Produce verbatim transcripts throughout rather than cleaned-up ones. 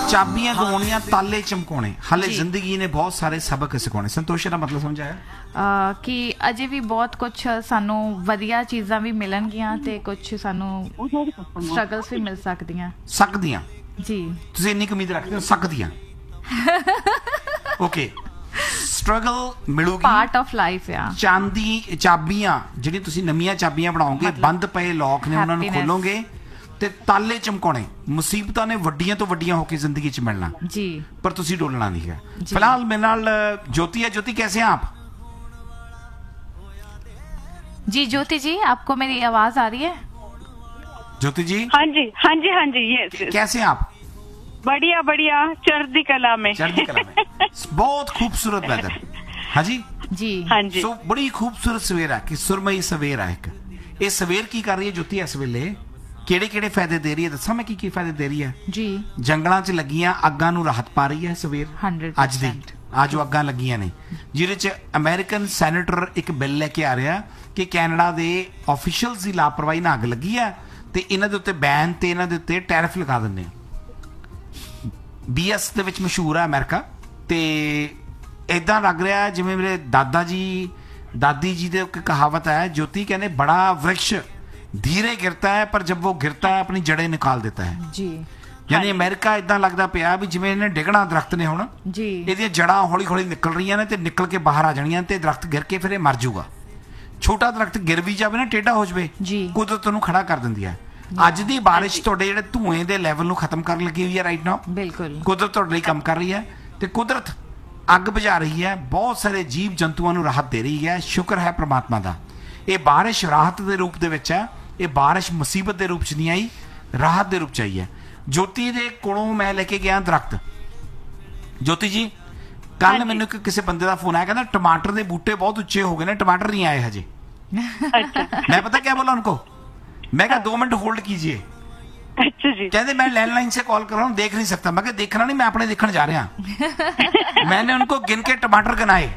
ਚਾਬੀਆਂ ਗਵਾਉਣੀਆਂ, ਤਾਲੇ ਚਮਕਾਉਣੇ, ਹਾਲੇ ਜ਼ਿੰਦਗੀ ਨੇ ਬਹੁਤ ਸਾਰੇ ਸਬਕ ਸਿਖਾਉਣੇ। ਸੰਤੋਸ਼ ਦਾ ਮਤਲਬ ਸਮਝਾਇਆ ਕਿ ਅਜੇ ਵੀ ਬਹੁਤ ਕੁਛ ਸਾਨੂੰ ਵਧੀਆ ਚੀਜ਼ਾਂ ਵੀ ਮਿਲਣਗੀਆਂ ਤੇ ਕੁਛ ਸਾਨੂੰ ਸਟਰਗਲਸ ਵੀ ਮਿਲ ਸਕਦੀਆਂ ਸਕਦੀਆਂ ਜੀ। ਤੁਸੀਂ ਇੰਨੀ ਕੁ ਉਮੀਦ ਰੱਖਦੇ ਹੋ ਸਕਦੀਆਂ? ਓਕੇ, ਸਟਰਗਲ ਮਿਲੂਗੀ, ਪਾਰਟ ਆਫ ਲਾਈਫ ਆ। ਚਾਂਦੀ ਚਾਬੀਆਂ ਜਿਹੜੀ ਤੁਸੀਂ ਨਵੀਆਂ ਚਾਬੀਆਂ ਬਣਾਓਗੇ, ਬੰਦ ਪਏ ਲੋਕ ਨੇ ਉਹਨਾਂ ਨੂੰ ਖੋਲੋਗੇ ਤੇ ਤਾਲੇ ਚਮਕਾਉਣੇ। ਮੁਸੀਬਤਾਂ ਨੇ ਵੱਡੀਆਂ ਤੋਂ ਵੱਡੀਆਂ ਹੋ ਕੇ ਜ਼ਿੰਦਗੀ 'ਚ ਮਿਲਣਾ ਜੀ, ਪਰ ਤੁਸੀਂ ਡੋਲਣਾ ਨਹੀਂ ਹੈ। ਫਿਲਹਾਲ ਮੇਰੇ ਨਾਲ ज्योति है। ज्योति कैसे हैं आप? जी ज्योति जी, आपको मेरी आवाज आ रही है? ज्योति जी हाँ जी हाँ जी हाँ जी यस। कैसे हैं आप? बढ़िया बढ़िया, चढ़ती कला में। चढ़ती कला में बहुत खूबसूरत वेदर। हाँ जी जी हाँ जी। सो बड़ी खूबसूरत सवेर है कि सुरमई सवेर है। एक ये सवेर की कर रही है ज्योति इस वेले? ਕਿਹੜੇ ਕਿਹੜੇ ਫਾਇਦੇ ਦੇ ਰਹੀ ਹੈ ਦੱਸਾਂ ਮੈਂ? ਕੀ ਕੀ ਫਾਇਦੇ ਦੇ ਰਹੀ ਹੈ ਜੀ? ਜੰਗਲਾਂ 'ਚ ਲੱਗੀਆਂ ਅੱਗਾਂ ਨੂੰ ਰਾਹਤ ਪਾ ਰਹੀ ਹੈ ਸਵੇਰ ਅੱਜ ਦੀ। ਆ ਜੋ ਅੱਗਾਂ ਲੱਗੀਆਂ ਨੇ, ਜਿਹਦੇ 'ਚ ਅਮਰੀਕਨ ਸੈਨੇਟਰ ਇੱਕ ਬਿੱਲ ਲੈ ਕੇ ਆ ਰਿਹਾ ਕਿ ਕੈਨੇਡਾ ਦੇ ਆਫੀਸ਼ੀਅਲਸ ਦੀ ਲਾਪਰਵਾਹੀ ਨਾਲ ਅੱਗ ਲੱਗੀ ਹੈ ਤੇ ਇਹਨਾਂ ਦੇ ਉੱਤੇ ਬੈਨ ਤੇ ਇਹਨਾਂ ਦੇ ਉੱਤੇ ਟੈਰਿਫ ਲਗਾ ਦਿੰਦੇ ਆ। ਬੀ ਐਸ ਦੇ ਵਿੱਚ ਮਸ਼ਹੂਰ ਹੈ ਅਮਰੀਕਾ, ਤੇ ਇਦਾਂ ਲੱਗ ਰਿਹਾ ਜਿਵੇਂ ਮੇਰੇ ਦਾਦਾ ਜੀ ਦਾਦੀ ਜੀ ਦੇ ਇੱਕ ਕਹਾਵਤ ਹੈ ज्योति, ਕਹਿੰਦੇ ਬੜਾ ਵ੍ਰਿਕਸ਼ धीरे गिरता है पर जब वो गिरता है अपनी जड़ें निकाल देता है जी। यानी अमेरिका इदां लगदा पिया भी जिवें इहने डिगना दरख्त ने हुण जी, इहदियां जड़ां हौली हौली निकल रहीआं ने ते निकल के बाहर आ जाणीआं ते दरख्त गिर के फिर मर जाऊगा। छोटा दरख्त गिर भी जावे ना, टेढ़ा हो जावे, कुदरत नूं खड़ा कर दिंदी है। अज दी बारिश तुहाडे जिहड़े धुएं दे लैवल नूं खत्म करन लगी हुई है राइट नाउ। बिल्कुल कुदरत तुहाडे लई काम कर रही है ते कुदरत अग बुझा रही है, बहुत सारे जीव जंतुआं नूं राहत दे रही है। शुक्र है परमात्मा दा। ये बारिश राहत दे रूप दे विच है, ये बारिश मुसीबत के रूप च नहीं आई, राहत के रूप च आई है। ज्योति के कोलों मैं लेके गया दरख्त। ज्योति जी कल मैनू किसी बंदे का फोन आया, कहना टमाटर के बूटे बहुत उच्चे हो गए ने, टमाटर नहीं आए हजे। मैं पता क्या बोला उनको, मैं कहा दो मिनट होल्ड कीजिए। अच्छा जी। कहते मैं लैंडलाइन से कॉल कर रहा हूँ, देख नहीं सकता। मैं देखना नहीं, मैं अपने देखने जा रहा। मैंने उनको गिन के टमाटर गिनाए,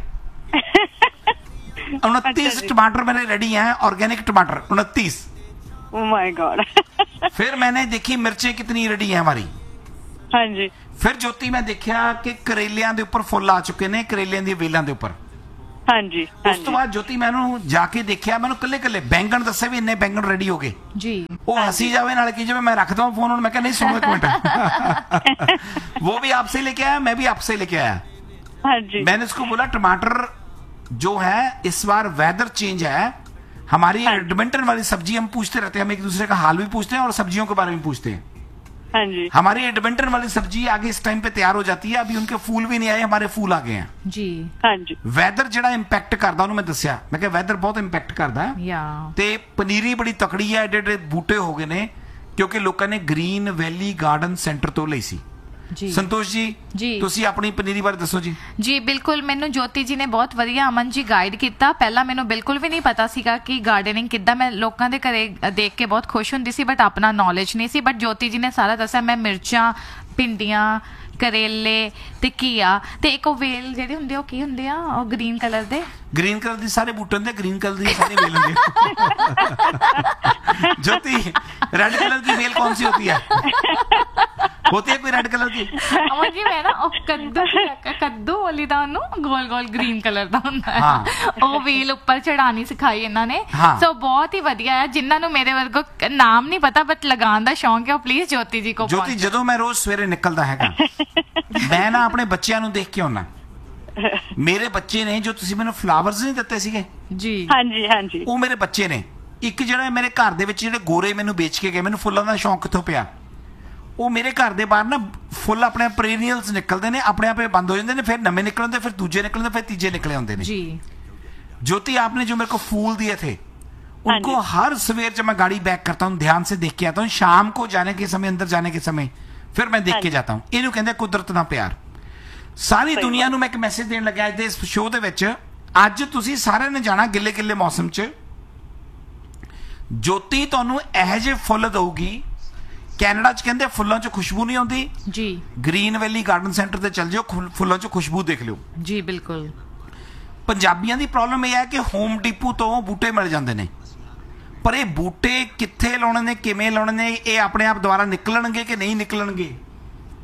उनतीस टमाटर मेरे रेडी हैं, ऑर्गेनिक टमाटर उनतीस। Oh my God। फिर मैंने देखी मिर्चें कितनी रेडी है हमारी। हाँ जी। फिर ज्योति मैं देखा कि करेलियां दे ऊपर फुल आ चुके ने, करेलियां दी वेलां दे ऊपर। हाँ जी। उस तो बाद ज्योति मैनू जाके देखा, मैनू कल्ले कल्ले बैंगन दसे भी इन्ने बैंगन रेडी हो गए जी। वो हंसी जावे नाल की जावे, मैं रख दूं फोन हुण। मैं कहा नहीं सुनो एक मिनट। वो भी आपसे लेके आया, मैं भी आपसे लेके आया। हाँ जी। मैंने उसको बोला टमाटर जो है इस बार वेदर चेंज है, हमारी एडमिंटन वाली सब्जी हम पूछते रहते हैं, हम एक दूसरे का हाल भी पूछते हैं और सब्जियों के बारे में पूछते हैं। हाँ जी। हमारी एडमिंटन वाली सब्जी आगे इस टाइम पे तैयार हो जाती है, अभी उनके फूल भी नहीं आए, हमारे फूल आ गए हैं जी। हाँ जी। वैदर जिहड़ा इंपैक्ट करदा उन्होंने मैं दस्या, मैं कहा वैदर बहुत इंपैक्ट करदा है ते पनीरी बड़ी तकड़ी है, एडे एडे बूटे हो गए ने क्योंकि लोगों ने ग्रीन वैली गार्डन सेंटर तो ਲਈ ਸੀ जी। संतोष जी जी ਤੁਸੀਂ ਆਪਣੀ ਪਨੀਰੀ ਬਾਰੇ ਦੱਸੋ ਜੀ। ਜੀ ਬਿਲਕੁਲ, ਮੈਨੂੰ ज्योति जी ਨੇ ਬਹੁਤ ਵਧੀਆ ਅਮਨ ਜੀ ਗਾਈਡ ਕੀਤਾ। ਪਹਿਲਾਂ ਮੈਨੂੰ ਬਿਲਕੁਲ ਵੀ ਨਹੀਂ ਪਤਾ ਸੀਗਾ ਕਿ ਗਾਰਡਨਿੰਗ ਕਿੱਦਾਂ, ਮੈਂ ਲੋਕਾਂ ਦੇ ਘਰੇ ਦੇਖ ਕੇ ਬਹੁਤ ਖੁਸ਼ ਹੁੰਦੀ ਸੀ ਬਟ ਆਪਣਾ ਨੌਲੇਜ ਨਹੀਂ ਸੀ। ਬਟ ज्योति जी ਨੇ ਸਾਰਾ ਦੱਸਿਆ। ਮੈਂ ਮਿਰਚਾਂ, ਭਿੰਡੀਆਂ, ਕਰੇਲੇ ਤੇ ਘੀਆ ਤੇ ਇੱਕ ਉਹ ਵੇਲ ਜਿਹੜੇ ਹੁੰਦੇ ਉਹ ਕੀ ਹੁੰਦੇ ਆ, ਉਹ ਗ੍ਰੀਨ ਕਲਰ ਦੇ, ग्रीन कलर ਦੀ ਸਾਰੇ ਬੂਟੇ ਹੁੰਦੇ, ग्रीन कलर ਦੀ ਸਾਰੇ ਵੇਲ ਹੁੰਦੇ। ज्योति रेड कलर की वेल कौन सी होती है? होती है कोई रेड कलर की? अमन जी मैं ना ਉਹ ਕੱਦੂ ਕੱਦੂ ਵਾਲੀ ਦਾ ਉਹਨੂੰ ਗੋਲ ਗੋਲ ਗ੍ਰੀਨ ਕਲਰ ਦਾ ਹੁੰਦਾ ਹੈ, ਉਹ ਵੇਲ ਉੱਪਰ ਚੜਾਣੀ ਸਿਖਾਈ ਇਹਨਾਂ ਨੇ। ਸੋ ਬਹੁਤ ਹੀ ਵਧੀਆ ਹੈ। ਜਿਨ੍ਹਾਂ ਨੂੰ ਮੇਰੇ ਵਰਗੋ ਨਾਮ ਨਹੀਂ ਪਤਾ ਬਟ ਲਗਾਉਣ ਦਾ ਸ਼ੌਂਕ ਹੈ, ਉਹ ਪਲੀਜ਼ ज्योति जी को। ज्योति ਜਦੋਂ ਮੈਂ ਰੋਜ਼ ਸਵੇਰੇ ਨਿਕਲਦਾ ਹੈਗਾ, ਮੈਂ ਨਾ ਆਪਣੇ ਬੱਚਿਆਂ ਨੂੰ ਦੇਖ ਕੇ ਆਉਣਾ। ਮੇਰੇ ਬੱਚੇ ਨੇ ਜੋ ਤੁਸੀਂ ਮੈਨੂੰ ਫਲਾਵਰਸ ਨਹੀਂ ਦਿੱਤੇ ਸੀਗੇ ਜੀ। ਹਾਂਜੀ ਹਾਂਜੀ, ਉਹ ਮੇਰੇ ਬੱਚੇ ਨੇ। ਇੱਕ ਜਿਹੜਾ ਮੇਰੇ ਘਰ ਦੇ ਵਿੱਚ ਜਿਹੜੇ ਗੋਰੇ ਮੈਨੂੰ ਵੇਚ ਕੇ ਗਏ, ਮੈਨੂੰ ਫੁੱਲਾਂ ਦਾ ਸ਼ੌਂਕ ਕਿੱਥੋਂ ਪਿਆ, ਉਹ ਮੇਰੇ ਘਰ ਦੇ ਬਾਹਰ ਨਾ ਫੁੱਲ ਆਪਣੇ ਪੇਰੀਨੀਅਲਸ ਨਿਕਲਦੇ ਨੇ, ਆਪਣੇ ਆਪੇ ਬੰਦ ਹੋ ਜਾਂਦੇ ਨੇ, ਫਿਰ ਨਵੇਂ ਨਿਕਲ आते, फिर दूजे निकलते, फिर तीजे निकले आते हैं जी। ज्योति आपने जो मेरे को फूल दिए थे उनको हर सवेर जब मैं गाड़ी बैक करता हूँ ध्यान से देख के आता हूँ, शाम को जाने के समय, अंदर जाने के समय फिर मैं देख के जाता हूँ। इनू कहते कुदरत नाल प्यार। सारी दुनिया नूं मैं एक मैसेज देण लगा इस शो दे विच। अज तुसीं सारिआं ने जाना गिले गिले मौसम च, ज्योति तुहानूं इहो जिहे फुੱਲ दਊਗੀ। कैनेडा च कहते फुलों च खुशबू नहीं आती जी। ग्रीन वैली गार्डन सेंटर ते चल जाओ, फुलों च खुशबू देख लो जी। बिल्कुल। पंजाबियों की प्रॉब्लम यह है कि होम डिपो तो बूटे मिल जाते हैं, पर ये बूटे कित्थे लाने ने, किवें लाने ने, ये अपने आप दोबारा निकलणगे कि नहीं निकलणगे,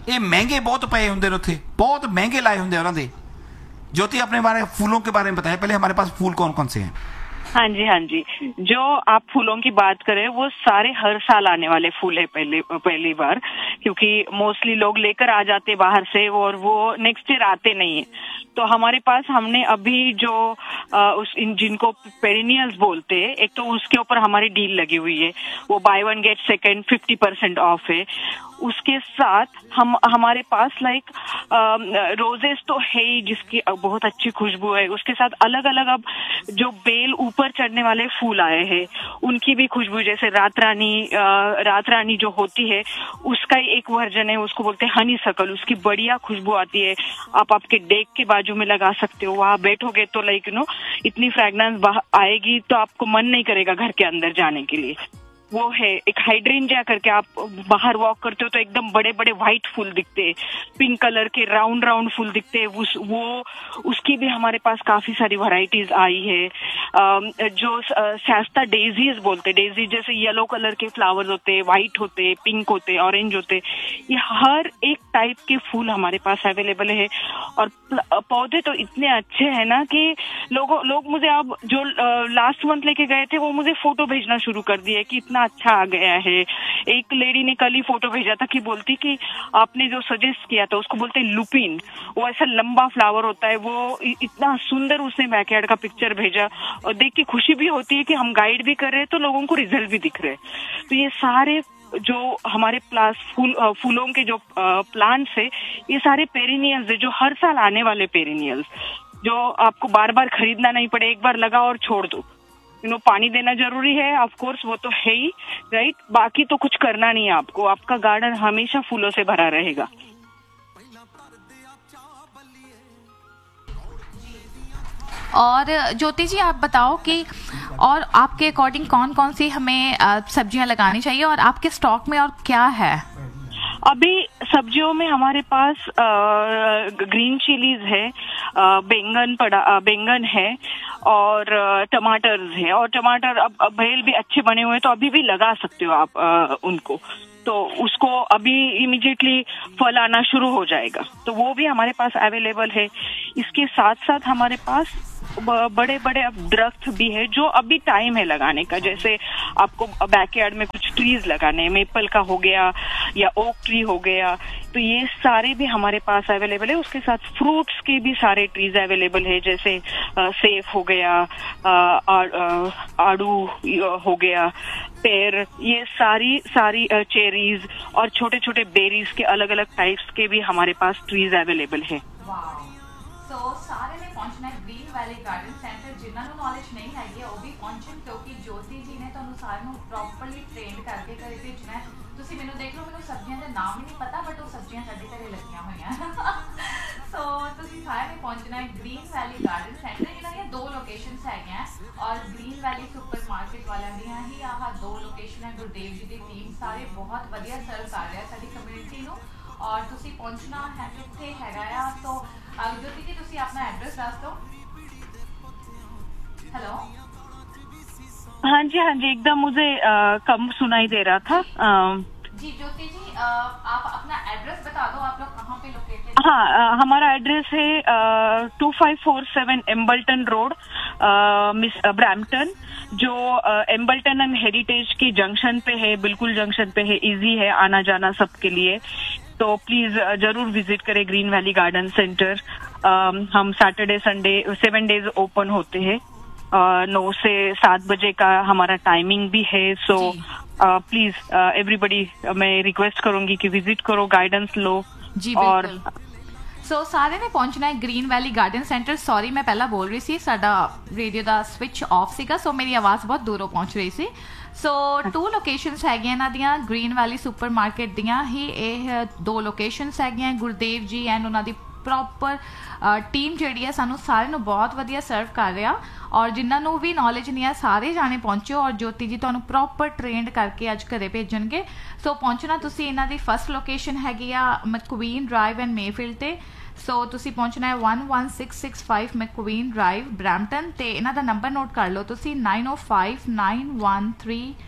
ਇਹ ਮਹਿੰਗੇ ਬਹੁਤ ਪਏ ਹੁੰਦੇ ਨੇ ਉੱਥੇ, बहुत महंगे लाए होंगे उन्होंने। ज्योति अपने बारे फूलों के बारे में बताएं पहले, हमारे पास फूल कौन कौन से हैं? हाँ जी हाँ जी, जो आप फूलों की बात करें वो सारे हर साल आने वाले फूल है पहले पहली बार, क्योंकि मोस्टली लोग लेकर आ जाते बाहर से और वो नेक्स्ट ईयर आते नहीं है। तो हमारे पास हमने अभी जो आ, उस इन जिनको पेरिनियल्स बोलते हैं, एक तो उसके ऊपर हमारी डील लगी हुई है, वो by one get second fifty percent of है। उसके साथ हम हमारे पास लाइक रोजेस तो है ही जिसकी बहुत अच्छी खुशबू है, उसके साथ अलग अलग अब जो बेल ऊपर चढ़ने वाले फूल आए हैं उनकी भी खुशबू, जैसे रात रानी रात रानी जो होती है उसका ही एक वर्जन है, उसको बोलते हैं हनी सकल, उसकी बढ़िया खुशबू आती है। आप आपके डेक के बाजू में लगा सकते हो, वहां बैठोगे तो लाइक यू नो इतनी फ्रेगनेंस आएगी तो आपको मन नहीं करेगा घर के अंदर जाने के लिए। वो है एक हाइड्रेंजिया करके, आप बाहर वॉक करते हो तो एकदम बड़े बड़े व्हाइट फूल दिखते हैं, पिंक कलर के राउंड राउंड फूल दिखते हैं, उस वो उसकी भी हमारे पास काफी सारी वैरायटीज आई है। जो शास्ता डेजीज बोलते, डेजी जैसे येलो कलर के फ्लावर्स होते हैं, व्हाइट होते हैं, पिंक होते हैं, ऑरेंज होते हैं, ये हर एक टाइप के फूल हमारे पास अवेलेबल है। और पौधे तो इतने अच्छे हैं ना कि लोगों लोग मुझे अब जो लास्ट मंथ लेके गए थे वो मुझे फोटो भेजना शुरू कर दिए कि इतना अच्छा आ गया है। एक लेडी ने कल ही फोटो भेजा था कि बोलती कि आपने जो सजेस्ट किया था उसको बोलते हैं लुपिन, वो ऐसा लंबा फ्लावर होता है, वो इतना सुंदर उसने बैकयार्ड का पिक्चर भेजा और देख के खुशी भी होती है कि हम गाइड भी कर रहे हैं तो लोगों को रिजल्ट भी दिख रहे हैं। तो ये सारे जो हमारे प्लास फूल फूलों के जो प्लांट्स है ये सारे पेरिनियल्स है, जो हर साल आने वाले पेरिनियल्स, जो आपको बार बार खरीदना नहीं पड़े, एक बार लगा और छोड़ दो। यू नो पानी देना जरूरी है ऑफ कोर्स, वो तो है ही राइट, बाकी तो कुछ करना नहीं है आपको, आपका गार्डन हमेशा फूलों से भरा रहेगा। और ज्योति जी आप बताओ कि और आपके अकॉर्डिंग कौन कौन सी हमें सब्जियां लगानी चाहिए और आपके स्टॉक में और क्या है? अभी सब्जियों में हमारे पास आ, ग्रीन चिलीज है, आ, बैंगन पड़ा बैंगन है और टमाटर है, और टमाटर अब, अब भेल भी अच्छे बने हुए हैं तो अभी भी लगा सकते हो आप आ, उनको, तो उसको अभी इमीडिएटली फल आना शुरू हो जाएगा, तो वो भी हमारे पास अवेलेबल है। इसके साथ साथ हमारे पास बड़े बड़े अब दरख्त भी है जो अभी टाइम है लगाने का, जैसे आपको बैकयार्ड में कुछ ट्रीज लगाने, मेपल का हो गया या ओक ट्री हो गया, तो ये सारे भी हमारे पास अवेलेबल है। उसके साथ फ्रूट्स के भी सारे ट्रीज अवेलेबल है, जैसे सेब हो गया, आड़ू हो गया, पेड़, ये सारी सारी चेरीज और छोटे छोटे बेरीज के अलग अलग टाइप्स के भी हमारे पास ट्रीज अवेलेबल है। सो so, सारे ने पहुंचना है ग्रीन वैली गार्डन सेंटर, जिन्होंने नॉलेज नहीं है वो भी पहुंचन, क्योंकि ज्योति जी ने ਤੁਹਾਨੂੰ ਸਾਰਿਆਂ ਨੂੰ ਪ੍ਰੋਪਰਲੀ ਟ੍ਰੇਨ ਕਰਕੇ ਘਰੇ ਭੇਜਣਾ ਹੈ। ਤੁਸੀਂ ਮੈਨੂੰ ਦੇਖ ਲਓ, ਮੈਨੂੰ ਸਬਜ਼ੀਆਂ ਦੇ ਨਾਮ ਹੀ ਨਹੀਂ ਪਤਾ, ਬਟ ਉਹ ਸਬਜ਼ੀਆਂ ਸਾਡੇ ਘਰੇ ਲੱਗੀਆਂ ਹੋਈਆਂ। ਸੋ ਤੁਸੀਂ ਸਾਰਿਆਂ ਨੇ ਪਹੁੰਚਣਾ ਹੈ ਗ੍ਰੀਨ ਵੈਲੀ ਗਾਰਡਨ ਸੈਂਟਰ। ਇਹਨਾਂ ਦੀਆਂ ਦੋ ਲੋਕੇਸ਼ਨਸ ਹੈਗੀਆਂ ਔਰ ਗ੍ਰੀਨ ਵੈਲੀ ਸੁਪਰ ਮਾਰਕੀਟ ਵਾਲਿਆਂ ਦੀਆਂ ਹੀ ਆਹ ਦੋ ਲੋਕੇਸ਼ਨ ਹੈ। ਗੁਰਦੇਵ ਜੀ ਦੀ ਟੀਮ ਸਾਰੇ ਬਹੁਤ ਵਧੀਆ ਸਰਵ ਕਰ ਰਿਹਾ ਸਾਡੀ ਕਮਿਊਨਿਟੀ ਨੂੰ, ਔਰ ਤੁਸੀਂ पहुंचना है कितने हैगा आ। तो ज्योति जी तुसी अपना एड्रेस दस दो। हेलो हाँ जी हाँ जी, एकदम मुझे आ, कम सुनाई दे रहा था। आ, जी ज्योति जी आ, आप अपना एड्रेस बता दो, आप लोग कहाँ पे लोकेटेड? हाँ आ, हमारा एड्रेस है to five four seven एम्बल्टन road, miss Brampton, जो एम्बल्टन एंड हेरिटेज के जंक्शन पे है, बिल्कुल जंक्शन पे है, इजी है आना जाना सबके लिए। तो प्लीज जरूर विजिट करें ग्रीन वैली गार्डन सेंटर। हम Saturday Sunday seven days open होते हैं, नौ से सात बजे का हमारा टाइमिंग भी है। सो प्लीज एवरीबडी मैं रिक्वेस्ट करूंगी कि विजिट करो, गाइडेंस लो। जी और सो so, सारे ने पहुंचना है green valley garden centre. Sorry मैं पहला बोल रही सी, साडा रेडियो का स्विच ऑफ सीगा, सो मेरी आवाज़ बहुत दूरों पहुंच रही सी। सो टू लोकेशनस हैगियां इन्हां दियां, ग्रीन वैली सुपर मार्केट दियां ही ये दो लोकेशनस हैगियां। गुरदेव जी एंड उन्हां दी प्रॉपर टीम जिहड़ी है सानू सारे नू बहुत वधिया सर्व कर रहा, और जिन्हां नू भी नॉलेज नहीं है सारे जाने पहुंचो, और ज्योति जी तुहानू प्रॉपर ट्रेंड करके अज घरे भेजणगे। सो पहुंचना तुसी इन्हां दी फर्स्ट लोकेशन हैगी आ मैकक्वीन ड्राइव एंड मेफील्ड ते। सो तुसी पहुंचना है one one six six five मैकक्वीन drive Brampton, ते इन्हां दा नंबर नोट कर लो तुसी नाइन ओ five nine one three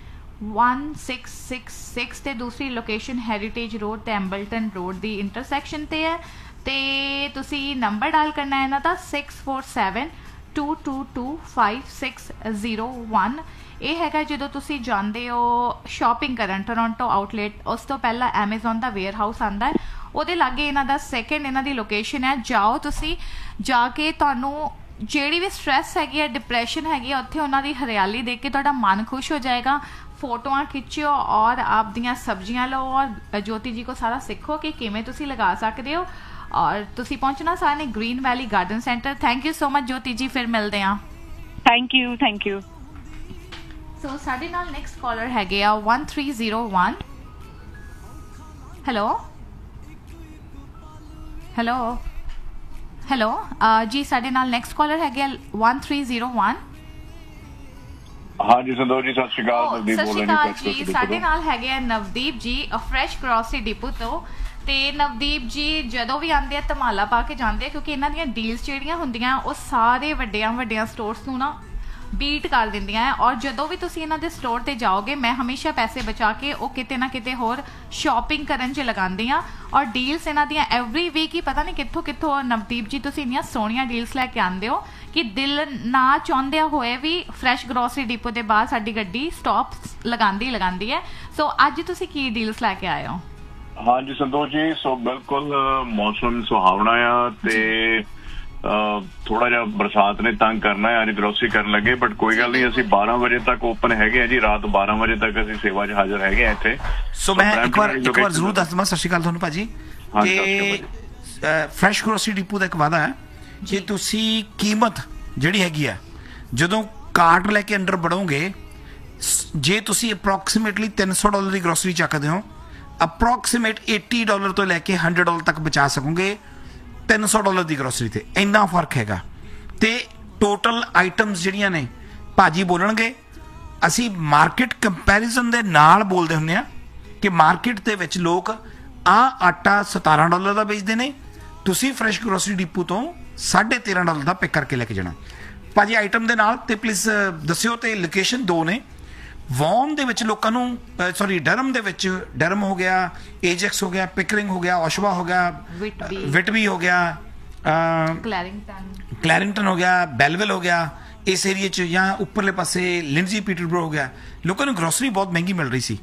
one six six six ਤੇ ਦੂਸਰੀ ਲੋਕੇਸ਼ਨ ਹੈਰੀਟੇਜ ਰੋਡ ਤੇ ਐਂਬਲਟਨ ਰੋਡ ਦੀ ਇੰਟਰਸੈਕਸ਼ਨ ਤੇ ਹੈ ਤੇ ਤੁਸੀਂ ਨੰਬਰ ਡਾਇਲ ਕਰਨਾ ਹੈ ਇਹਨਾਂ ਦਾ six four seven two two two five six zero one। ਇਹ ਹੈਗਾ ਜਦੋਂ ਤੁਸੀਂ ਜਾਂਦੇ ਹੋ ਸ਼ਾਪਿੰਗ ਕਰਨ ਟੋਰਾਂਟੋ ਆਊਟਲੈਟ, ਉਸ ਤੋਂ ਪਹਿਲਾਂ ਐਮਾਜ਼ਨ ਦਾ ਵੇਅਰ ਹਾਊਸ ਆਉਂਦਾ ਹੈ, ਉਹਦੇ ਲਾਗੇ ਇਹਨਾਂ ਦਾ ਸੈਕਿੰਡ ਇਹਨਾਂ ਦੀ ਲੋਕੇਸ਼ਨ ਹੈ। ਜਾਓ ਤੁਸੀਂ, ਜਾ ਕੇ ਤੁਹਾਨੂੰ ਜਿਹੜੀ ਵੀ ਸਟ੍ਰੈਸ ਹੈਗੀ ਹੈ, ਡਿਪਰੈਸ਼ਨ ਹੈਗੀ ਹੈ, ਉੱਥੇ ਉਹਨਾਂ ਦੀ ਹਰਿਆਲੀ ਦੇਖ ਕੇ ਤੁਹਾਡਾ ਮਨ ਖੁਸ਼ ਹੋ ਜਾਏਗਾ। ਫੋਟੋਆਂ ਖਿੱਚਿਓ ਔਰ ਆਪਦੀਆਂ ਸਬਜ਼ੀਆਂ ਲਓ ਔਰ ਜੋਤੀ ਜੀ ਕੋ ਸਾਰਾ ਸਿੱਖੋ ਕਿ ਕਿਵੇਂ ਤੁਸੀਂ ਲਗਾ ਸਕਦੇ ਹੋ। ਔਰ ਤੁਸੀਂ ਪਹੁੰਚਣਾ ਸਾਰਿਆਂ ਨੇ green valley garden centre. Thank you so much ਜੋਤੀ ਜੀ, ਫਿਰ ਮਿਲਦੇ ਹਾਂ। Thank you thank you. ਸੋ ਸਾਡੇ ਨਾਲ ਨੈਕਸਟ ਕਾਲਰ ਹੈਗੇ ਆ one three zero one। Hello hello hello ਜੀ, ਸਾਡੇ ਨਾਲ ਨੈਕਸਟ ਕਾਲਰ ਹੈਗੇ ਆ one three zero one। ਹਾਂਜੀ ਸੰਦੋਸ਼ ਜੀ, ਸਤਿ ਸ਼੍ਰੀ ਅਕਾਲ। ਨਵਦੀਪ ਸਤਿ ਬੋਲ ਸ਼੍ਰੀ ਰਿਹਾ ਅਕਾਲ ਜੀ। ਸਾਡੇ ਨਾਲ ਹੈਗੇ ਆ ਨਵਦੀਪ ਜੀ ਫਰੈਸ਼ ਗਰੋਸਰੀ ਡਿਪੂ ਤੋਂ। ਤੇ ਨਵਦੀਪ ਜੀ ਜਦੋਂ ਵੀ ਆਉਂਦੇ ਆ ਧਮਾਲਾ ਪਾ ਕੇ ਜਾਂਦੇ ਆ, ਕਿਉਂਕਿ ਇਹਨਾਂ ਦੀਆਂ ਡੀਲਸ ਜਿਹੜੀਆਂ ਹੁੰਦੀਆਂ ਉਹ ਸਾਰੇ ਵੱਡਿਆਂ ਵੱਡਿਆਂ ਸਟੋਰਸ ਨੂੰ ਨਾ ਬੀਟ ਕਰ ਦਿੰਦੀਆਂ ਹੈ। ਔਰ ਜਦੋਂ ਵੀ ਤੁਸੀਂ ਇਹਨਾਂ ਦੇ ਸਟੋਰ ਤੇ ਜਾਓਗੇ, ਮੈਂ ਹਮੇਸ਼ਾ ਪੈਸੇ ਬਚਾ ਕੇ ਉਹ ਕਿਤੇ ਨਾ ਕਿਤੇ ਹੋਰ ਸ਼ਾਪਿੰਗ ਕਰਨ 'ਚ ਲਗਾਉਂਦੀ ਹਾਂ। ਔਰ ਡੀਲਸ ਇਹਨਾਂ ਦੀਆਂ ਐਵਰੀ ਵੀਕ ਹੀ ਪਤਾ ਨਹੀਂ ਕਿੱਥੋਂ ਕਿੱਥੋਂ ਨਵਦੀਪ ਜੀ ਤੁਸੀਂ ਇੰਨੀਆਂ ਸੋਹਣੀਆਂ ਡੀਲਸ ਲੈ ਕੇ ਆਉਂਦੇ ਹੋ ਕਿ ਦਿਲ ਨਾ ਚਾਹੁੰਦਿਆਂ ਹੋਏ ਵੀ ਫਰੈਸ਼ ਗਰੋਸਰੀ ਡਿਪੋ ਦੇ ਬਾਹਰ ਸਾਡੀ ਗੱਡੀ ਸਟਾਪ ਲਗਾਉਂਦੀ ਲਗਾਉਂਦੀ ਹੈ। ਸੋ ਅੱਜ ਤੁਸੀਂ ਕੀ ਡੀਲਸ ਲੈ ਕੇ ਆਏ ਹੋ? ਹਾਂਜੀ ਸੰਦੋਸ਼ ਜੀ, ਸੋ ਬਿਲਕੁਲ ਮੌਸਮ ਸੁਹਾਵਣਾ ਆ ਤੇ ਥੋੜਾ ਜਿਹਾ ਬਰਸਾਤ ਨੇ ਤੰਗ ਕਰਨਾ ਹੈ। ਅੱਜ ਗਰੋਸਰੀ ਕਰਨ ਲੱਗੇ, ਬਟ ਕੋਈ ਗੱਲ ਨਹੀਂ, ਅਸੀਂ ਬਾਰਾਂ ਵਜੇ ਤੱਕ ਓਪਨ ਹੈਗੇ ਆ ਜੀ। ਰਾਤ ਬਾਰਾਂ ਵਜੇ ਤੱਕ ਅਸੀਂ ਸੇਵਾ 'ਚ ਹਾਜ਼ਰ ਹੈਗੇ ਆ ਇੱਥੇ। ਸੋ ਮੈਂ ਇੱਕ ਵਾਰ ਇੱਕ ਵਾਰ ਜ਼ਰੂਰ ਦੱਸ ਦਵਾਂ, ਸਤਿ ਸ਼੍ਰੀ ਅਕਾਲ ਤੁਹਾਨੂੰ ਭਾਜੀ, ਕਿ ਫਰੈਸ਼ ਗਰੋਸਰੀ ਡਿਪੂ ਦਾ ਇੱਕ ਵਾਅਦਾ ਹੈ ਕਿ ਤੁਸੀਂ ਕੀਮਤ ਜਿਹੜੀ ਹੈਗੀ ਆ ਜਦੋਂ ਕਾਰਟ ਲੈ ਕੇ ਅੰਦਰ ਵੜੋਗੇ, ਜੇ ਤੁਸੀਂ ਅਪਰੋਕਸੀਮੇਟਲੀ ਤਿੰਨ ਸੌ ਡਾਲਰ ਦੀ ਗਰੋਸਰੀ ਚੱਕਦੇ ਹੋ, ਅਪਰੋਕਸੀਮੇਟ अस्सी ਡਾਲਰ ਤੋਂ ਲੈ ਕੇ ਸੌ ਡਾਲਰ ਤੱਕ ਬਚਾ ਸਕੋਗੇ ਤਿੰਨ ਸੌ ਡਾਲਰ ਦੀ ਗਰੋਸਰੀ ਤੇ। ਇੰਨਾ ਫਰਕ ਹੈਗਾ। ਤੇ ਟੋਟਲ ਆਈਟਮਸ ਜਿਹੜੀਆਂ ਨੇ ਭਾਜੀ ਬੋਲਣਗੇ, ਅਸੀਂ ਮਾਰਕੀਟ ਕੰਪੈਰੀਜ਼ਨ ਦੇ ਨਾਲ ਬੋਲਦੇ ਹੁੰਦੇ ਆ ਕਿ ਮਾਰਕੀਟ ਦੇ ਵਿੱਚ ਲੋਕ ਆਹ ਆਟਾ ਸਤਾਰਾਂ ਡਾਲਰ ਦਾ ਵੇਚਦੇ ਨੇ, ਤੁਸੀਂ ਫਰੈਸ਼ ਗਰੋਸਰੀ ਡਿਪੂ ਤੋਂ ਸਾਢੇ ਤੇਰਾਂ ਡਾਲਰ ਦਾ ਪਿਕ ਕਰਕੇ ਲੈ ਕੇ ਜਾਣਾ ਭਾਜੀ ਆਈਟਮ ਦੇ ਨਾਲ। ਤੇ ਪਲੀਜ਼ ਦੱਸਿਓ। ਤੇ ਲੋਕੇਸ਼ਨ ਦੋ ਨੇ, ਵੌਨ ਦੇ ਵਿੱਚ ਲੋਕਾਂ ਨੂੰ, ਸੌਰੀ ਡਰਮ ਦੇ ਵਿੱਚ, ਡਰਮ ਹੋ ਗਿਆ, ਏਜੈਕਸ ਹੋ ਗਿਆ, ਪਿਕਰਿੰਗ ਹੋ ਗਿਆ, ਓਸ਼ਵਾ ਹੋ ਗਿਆ, ਵਿਟਬੀ ਹੋ ਗਿਆ, ਕਲੈਰਿੰਗਟਨ ਕਲੈਰਿੰਗਟਨ ਹੋ ਗਿਆ, ਬੈਲਵਿਲ ਹੋ ਗਿਆ, ਇਸ ਏਰੀਏ 'ਚ ਜਾਂ ਉੱਪਰਲੇ ਪਾਸੇ ਲਿੰਡਜੀ ਪੀਟਰਬਰੋ ਹੋ ਗਿਆ, ਲੋਕਾਂ ਨੂੰ ਗਰੋਸਰੀ ਬਹੁਤ ਮਹਿੰਗੀ ਮਿਲ ਰਹੀ ਸੀ।